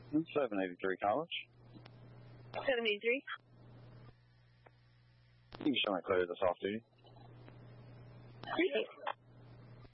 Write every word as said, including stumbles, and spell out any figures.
seven eighty-three College. seven eighty-three. You can show me clear this off duty. Thank you.